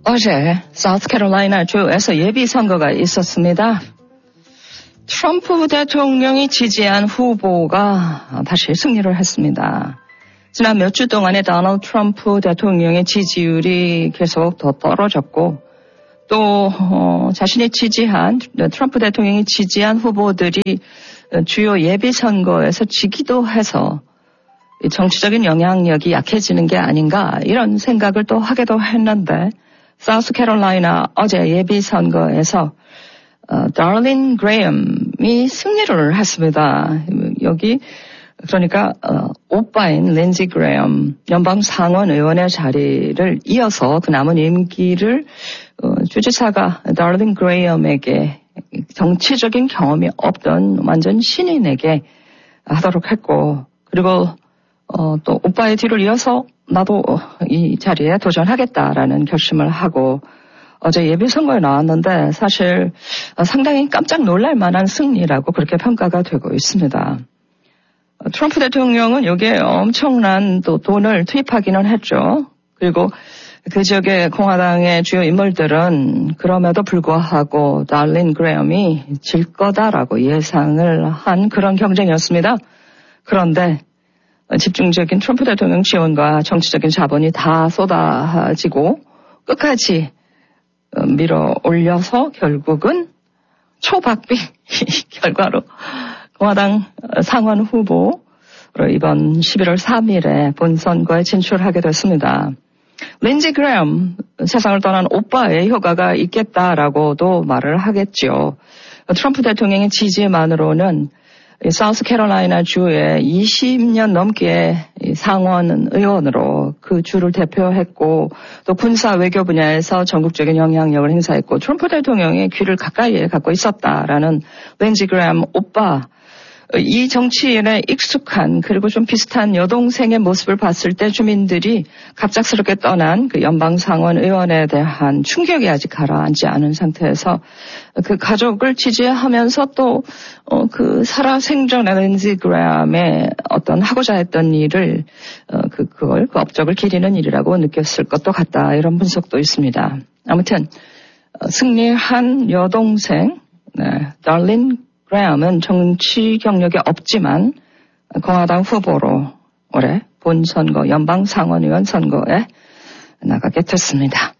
어제 사우스캐롤라이나 주에서 예비선거가 있었습니다. 트럼프 대통령이 지지한 후보가 다시 승리를 했습니다. 지난 몇 주 동안에 도널드 트럼프 대통령의 지지율이 계속 더 떨어졌고 또 자신이 지지한 트럼프 대통령이 지지한 후보들이 주요 예비선거에서 지기도 해서 정치적인 영향력이 약해지는 게 아닌가 이런 생각을 또 하기도 했는데 사우스캐롤라이나 어제 예비선거에서 달린 그레이엄이 승리를 했습니다. 여기 그러니까 오빠인 린지 그레이엄 연방 상원 의원의 자리를 이어서 그 남은 임기를 주지사가 달린 그레이엄에게 정치적인 경험이 없던 완전 신인에게 하도록 했고 그리고 또 오빠의 뒤를 이어서 나도 이 자리에 도전하겠다라는 결심을 하고 어제 예비선거에 나왔는데 사실 상당히 깜짝 놀랄 만한 승리라고 그렇게 평가가 되고 있습니다. 트럼프 대통령은 여기에 엄청난 또 돈을 투입하기는 했죠. 그리고 그 지역의 공화당의 주요 인물들은 그럼에도 불구하고 달린 그레이엄이 질 거다라고 예상을 한 그런 경쟁이었습니다. 그런데 집중적인 트럼프 대통령 지원과 정치적인 자본이 다 쏟아지고 끝까지 밀어 올려서 결국은 초박빙 결과로 공화당 상원 후보로 이번 11월 3일에 본선거에 진출하게 됐습니다. 린지 그레이엄, 세상을 떠난 오빠의 효과가 있겠다라고도 말을 하겠죠. 트럼프 대통령의 지지만으로는 사우스캐롤라이나 주에 20년 넘게 상원 의원으로 그 주를 대표했고 또 군사 외교 분야에서 전국적인 영향력을 행사했고 트럼프 대통령의 귀를 가까이에 갖고 있었다라는 린지 그레이엄 오빠 이 정치인의 익숙한 그리고 좀 비슷한 여동생의 모습을 봤을 때 주민들이 갑작스럽게 떠난 그 연방상원 의원에 대한 충격이 아직 가라앉지 않은 상태에서 그 가족을 지지하면서 또 그 살아생전의 린지 그레이엄의 어떤 하고자 했던 일을 그걸 그 업적을 기리는 일이라고 느꼈을 것도 같다 이런 분석도 있습니다. 아무튼 승리한 여동생 달린 그레이엄은 정치 경력이 없지만 공화당 후보로 올해 본선거 연방 상원의원 선거에 나가게 됐습니다.